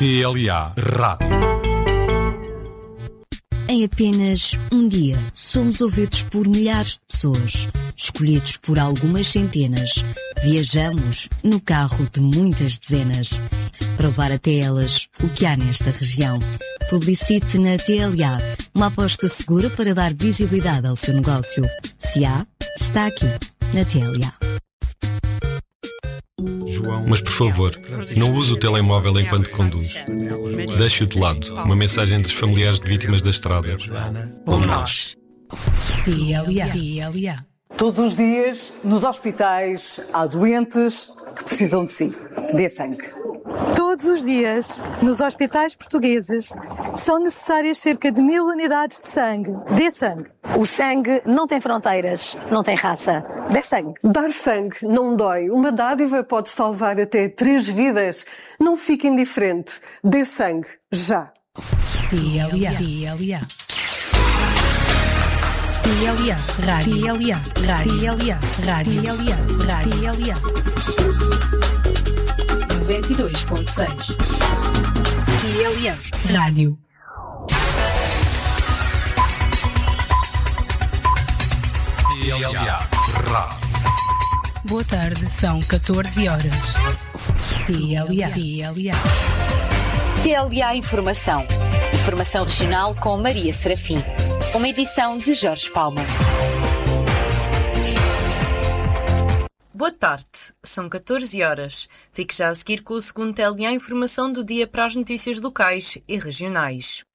TLA Rádio. Em apenas um dia, somos ouvidos por milhares de pessoas, escolhidos por algumas centenas. Viajamos no carro de muitas dezenas, para levar até elas o que há nesta região. Publicite na TLA, uma aposta segura para dar visibilidade ao seu negócio. Se há, está aqui, na TLA. Mas, por favor, não use o telemóvel enquanto conduz. Deixe-o de lado. Uma mensagem dos familiares de vítimas da estrada. Como nós. TLA. Todos os dias, nos hospitais, há doentes que precisam de si. Dê sangue. Todos os dias, nos hospitais portugueses, são necessárias cerca de 1000 unidades de sangue. Dê sangue. O sangue não tem fronteiras, não tem raça. Dê sangue. Dar sangue não dói. Uma dádiva pode salvar até 3 vidas. Não fique indiferente. Dê sangue, já. TLA. Rádio. 92.6. TLA Rádio. TLA Rádio. Boa tarde, são 14 horas. TLA. TLA Informação. Informação regional com Maria Serafim. Uma edição de Jorge Palma. Boa tarde, são 14 horas. Fique já a seguir com o segundo TLA Informação do dia para as notícias locais e regionais.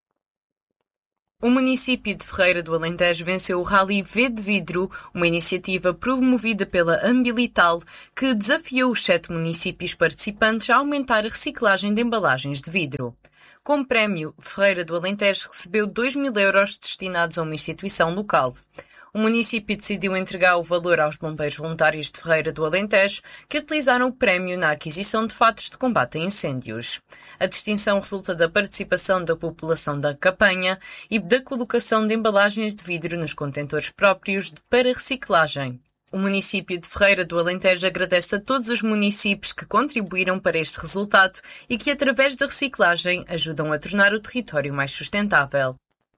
O município de Ferreira do Alentejo venceu o Rally V de Vidro, uma iniciativa promovida pela Ambilital, que desafiou os 7 municípios participantes a aumentar a reciclagem de embalagens de vidro. Como prémio, Ferreira do Alentejo recebeu 2.000 euros destinados a uma instituição local. O município decidiu entregar o valor aos bombeiros voluntários de Ferreira do Alentejo, que utilizaram o prémio na aquisição de fatos de combate a incêndios. A distinção resulta da participação da população da campanha e da colocação de embalagens de vidro nos contentores próprios para reciclagem. O município de Ferreira do Alentejo agradece a todos os municípios que contribuíram para este resultado e que, através da reciclagem, ajudam a tornar o território mais sustentável.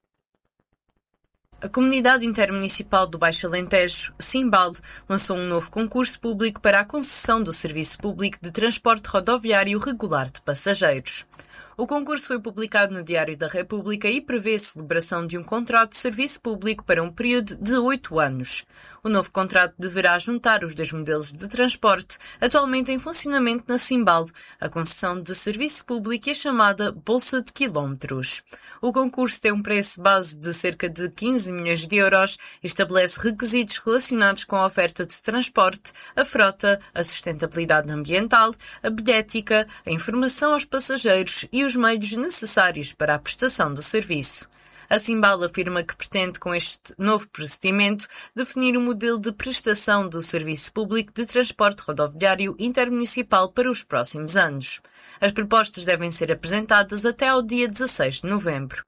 A Comunidade Intermunicipal do Baixo Alentejo, Simbal, lançou um novo concurso público para a concessão do Serviço Público de Transporte Rodoviário Regular de Passageiros. O concurso foi publicado no Diário da República e prevê a celebração de um contrato de serviço público para um período de 8 anos. O novo contrato deverá juntar os 2 modelos de transporte atualmente em funcionamento na Simbal, a concessão de serviço público e a chamada Bolsa de Quilómetros. O concurso tem um preço base de cerca de 15 milhões de euros e estabelece requisitos relacionados com a oferta de transporte, a frota, a sustentabilidade ambiental, a bilhética, a informação aos passageiros e os meios necessários para a prestação do serviço. A Simbal afirma que pretende, com este novo procedimento, definir um modelo de prestação do Serviço Público de Transporte Rodoviário Intermunicipal para os próximos anos. As propostas devem ser apresentadas até ao dia 16 de novembro.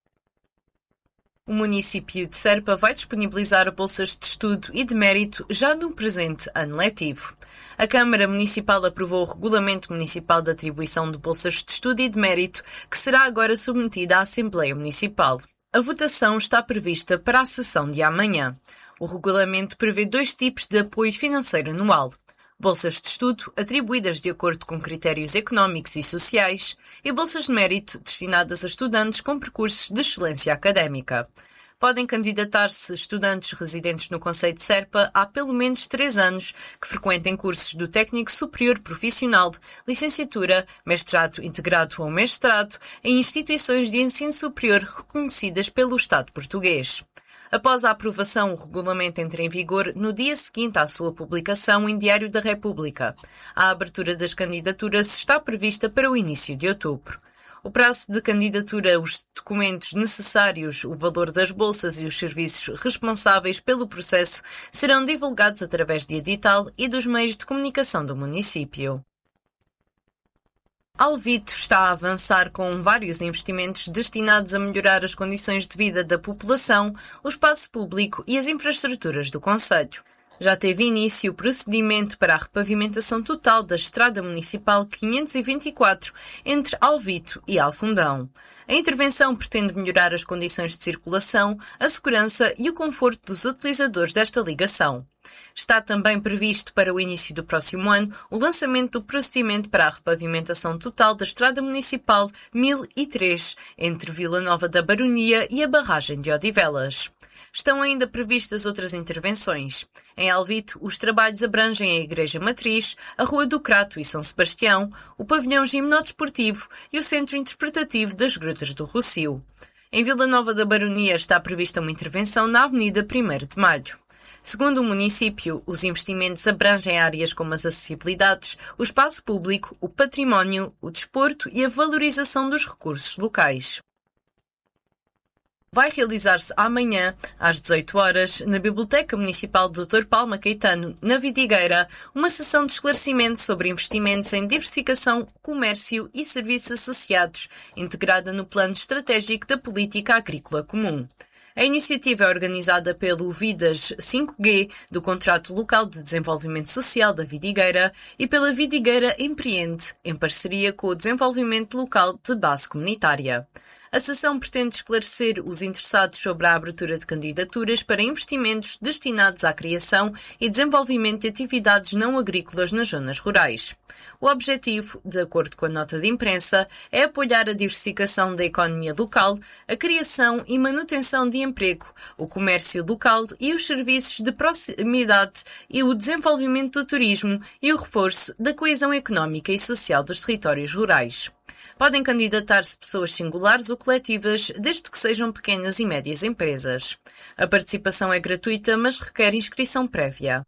O município de Serpa vai disponibilizar bolsas de estudo e de mérito já no presente ano letivo. A Câmara Municipal aprovou o Regulamento Municipal de Atribuição de Bolsas de Estudo e de Mérito, que será agora submetida à Assembleia Municipal. A votação está prevista para a sessão de amanhã. O regulamento prevê 2 tipos de apoio financeiro anual: bolsas de estudo, atribuídas de acordo com critérios económicos e sociais, e bolsas de mérito, destinadas a estudantes com percursos de excelência académica. Podem candidatar-se estudantes residentes no concelho de Serpa há pelo menos 3 anos que frequentem cursos do técnico superior profissional, licenciatura, mestrado integrado ou mestrado em instituições de ensino superior reconhecidas pelo Estado português. Após a aprovação, o regulamento entra em vigor no dia seguinte à sua publicação em Diário da República. A abertura das candidaturas está prevista para o início de outubro. O prazo de candidatura, os documentos necessários, o valor das bolsas e os serviços responsáveis pelo processo serão divulgados através de edital e dos meios de comunicação do município. Alvito está a avançar com vários investimentos destinados a melhorar as condições de vida da população, o espaço público e as infraestruturas do concelho. Já teve início o procedimento para a repavimentação total da Estrada Municipal 524 entre Alvito e Alfundão. A intervenção pretende melhorar as condições de circulação, a segurança e o conforto dos utilizadores desta ligação. Está também previsto para o início do próximo ano o lançamento do procedimento para a repavimentação total da Estrada Municipal 1003 entre Vila Nova da Baronia e a barragem de Odivelas. Estão ainda previstas outras intervenções. Em Alvito, os trabalhos abrangem a Igreja Matriz, a Rua do Crato e São Sebastião, o pavilhão gimnodesportivo e o Centro Interpretativo das Grutas do Rossio. Em Vila Nova da Baronia está prevista uma intervenção na Avenida 1º de Maio. Segundo o município, os investimentos abrangem áreas como as acessibilidades, o espaço público, o património, o desporto e a valorização dos recursos locais. Vai realizar-se amanhã, às 18 horas, na Biblioteca Municipal Dr. Palma Caetano, na Vidigueira, uma sessão de esclarecimento sobre investimentos em diversificação, comércio e serviços associados, integrada no Plano Estratégico da Política Agrícola Comum. A iniciativa é organizada pelo Vidas 5G, do Contrato Local de Desenvolvimento Social da Vidigueira, e pela Vidigueira Empreende, em parceria com o Desenvolvimento Local de Base Comunitária. A sessão pretende esclarecer os interessados sobre a abertura de candidaturas para investimentos destinados à criação e desenvolvimento de atividades não agrícolas nas zonas rurais. O objetivo, de acordo com a nota de imprensa, é apoiar a diversificação da economia local, a criação e manutenção de emprego, o comércio local e os serviços de proximidade e o desenvolvimento do turismo e o reforço da coesão económica e social dos territórios rurais. Podem candidatar-se pessoas singulares ou coletivas, desde que sejam pequenas e médias empresas. A participação é gratuita, mas requer inscrição prévia.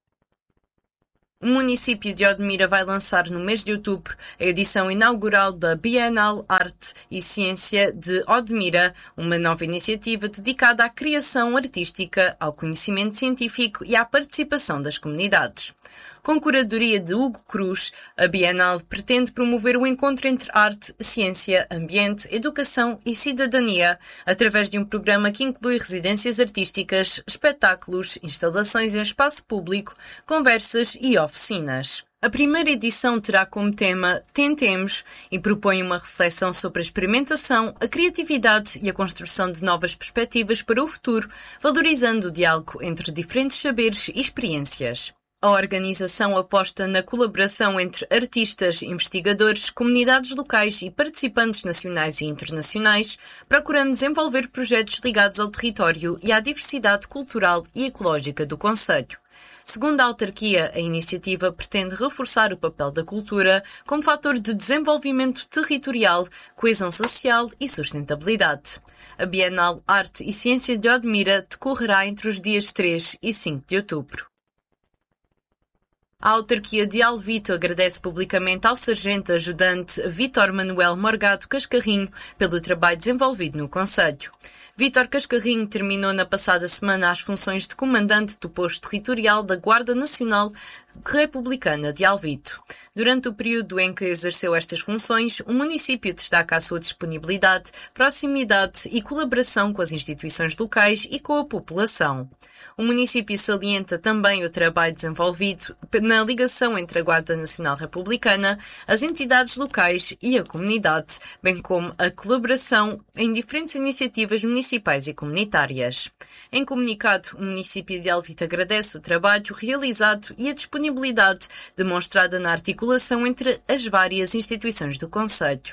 O município de Odmira vai lançar no mês de outubro a edição inaugural da Bienal Arte e Ciência de Odmira, uma nova iniciativa dedicada à criação artística, ao conhecimento científico e à participação das comunidades. Com curadoria de Hugo Cruz, a Bienal pretende promover o encontro entre arte, ciência, ambiente, educação e cidadania, através de um programa que inclui residências artísticas, espetáculos, instalações em espaço público, conversas e oficinas. A primeira edição terá como tema Tentemos e propõe uma reflexão sobre a experimentação, a criatividade e a construção de novas perspectivas para o futuro, valorizando o diálogo entre diferentes saberes e experiências. A organização aposta na colaboração entre artistas, investigadores, comunidades locais e participantes nacionais e internacionais, procurando desenvolver projetos ligados ao território e à diversidade cultural e ecológica do concelho. Segundo a autarquia, a iniciativa pretende reforçar o papel da cultura como fator de desenvolvimento territorial, coesão social e sustentabilidade. A Bienal Arte e Ciência de Odmira decorrerá entre os dias 3 e 5 de outubro. A autarquia de Alvito agradece publicamente ao sargento ajudante Vítor Manuel Morgado Cascarrinho pelo trabalho desenvolvido no concelho. Vítor Cascarrinho terminou na passada semana as funções de comandante do posto territorial da Guarda Nacional Republicana de Alvito. Durante o período em que exerceu estas funções, o município destaca a sua disponibilidade, proximidade e colaboração com as instituições locais e com a população. O município salienta também o trabalho desenvolvido na ligação entre a Guarda Nacional Republicana, as entidades locais e a comunidade, bem como a colaboração em diferentes iniciativas municipais e comunitárias. Em comunicado, o município de Alvito agradece o trabalho realizado e a disponibilidade demonstrada na articulação entre as várias instituições do concelho.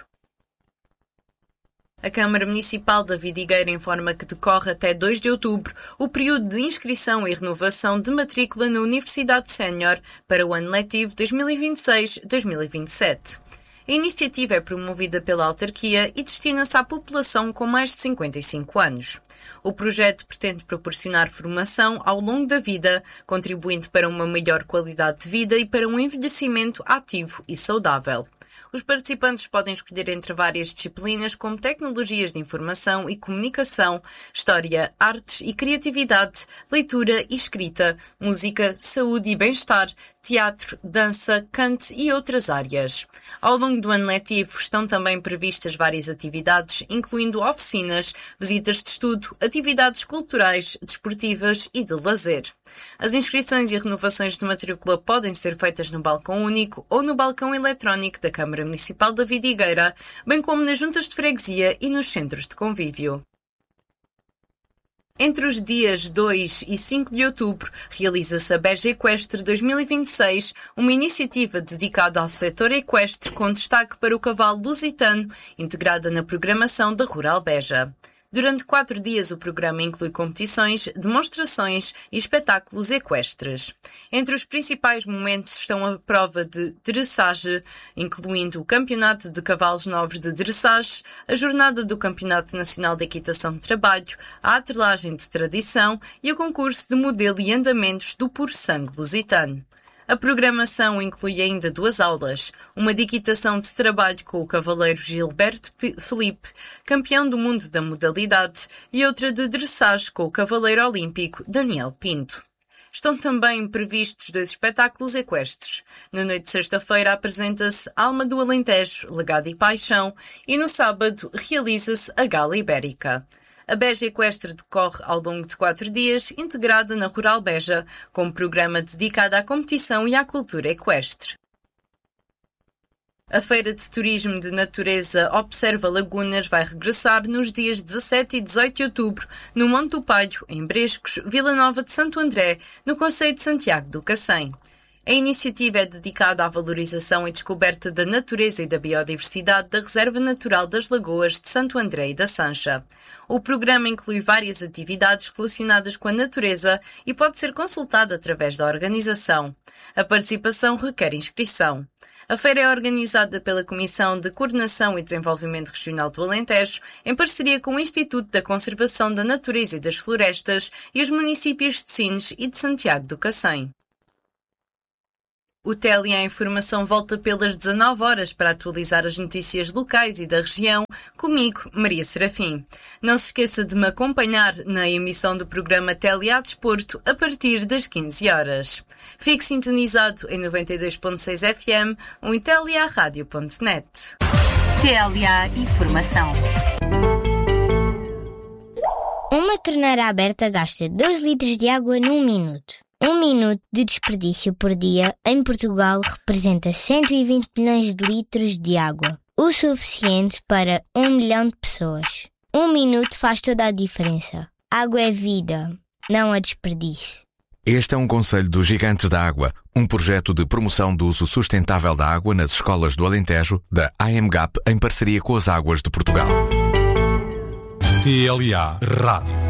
A Câmara Municipal da Vidigueira informa que decorre até 2 de outubro o período de inscrição e renovação de matrícula na Universidade Sénior para o ano letivo 2026-2027. A iniciativa é promovida pela autarquia e destina-se à população com mais de 55 anos. O projeto pretende proporcionar formação ao longo da vida, contribuindo para uma melhor qualidade de vida e para um envelhecimento ativo e saudável. Os participantes podem escolher entre várias disciplinas como tecnologias de informação e comunicação, história, artes e criatividade, leitura e escrita, música, saúde e bem-estar, teatro, dança, canto e outras áreas. Ao longo do ano letivo estão também previstas várias atividades, incluindo oficinas, visitas de estudo, atividades culturais, desportivas e de lazer. As inscrições e renovações de matrícula podem ser feitas no balcão único ou no balcão eletrónico da Câmara Municipal da Vidigueira, bem como nas juntas de freguesia e nos centros de convívio. Entre os dias 2 e 5 de outubro, realiza-se a Beja Equestre 2026, uma iniciativa dedicada ao setor equestre com destaque para o cavalo lusitano, integrada na programação da Rural Beja. Durante 4 dias, o programa inclui competições, demonstrações e espetáculos equestres. Entre os principais momentos estão a prova de dressage, incluindo o Campeonato de Cavalos Novos de Dressage, a jornada do Campeonato Nacional de Equitação de Trabalho, a atrelagem de tradição e o concurso de modelo e andamentos do puro sangue lusitano. A programação inclui ainda 2 aulas, uma de equitação de trabalho com o cavaleiro Gilberto Felipe, campeão do mundo da modalidade, e outra de dressage com o cavaleiro olímpico Daniel Pinto. Estão também previstos 2 espetáculos equestres. Na noite de sexta-feira apresenta-se Alma do Alentejo, Legado e Paixão, e no sábado realiza-se a Gala Ibérica. A Beja Equestre decorre ao longo de 4 dias, integrada na Rural Beja, com um programa dedicado à competição e à cultura equestre. A Feira de Turismo de Natureza Observa Lagunas vai regressar nos dias 17 e 18 de outubro, no Monte do Palho, em Brescos, Vila Nova de Santo André, no concelho de Santiago do Cacém. A iniciativa é dedicada à valorização e descoberta da natureza e da biodiversidade da Reserva Natural das Lagoas de Santo André e da Sancha. O programa inclui várias atividades relacionadas com a natureza e pode ser consultado através da organização. A participação requer inscrição. A feira é organizada pela Comissão de Coordenação e Desenvolvimento Regional do Alentejo, em parceria com o Instituto da Conservação da Natureza e das Florestas e os municípios de Sines e de Santiago do Cacém. O TLA Informação volta pelas 19 horas para atualizar as notícias locais e da região, comigo, Maria Serafim. Não se esqueça de me acompanhar na emissão do programa TLA Desporto a partir das 15 horas. Fique sintonizado em 92.6 FM ou em tlearadio.net. TLA Informação. Uma torneira aberta gasta 2 litros de água num minuto. 1 minuto de desperdício por dia em Portugal representa 120 milhões de litros de água, o suficiente para 1 milhão de pessoas. 1 minuto faz toda a diferença. Água é vida, não a desperdício. Este é um conselho dos Gigantes da Água, um projeto de promoção do uso sustentável da água nas escolas do Alentejo, da AMGAP, em parceria com as Águas de Portugal. TLA Rádio.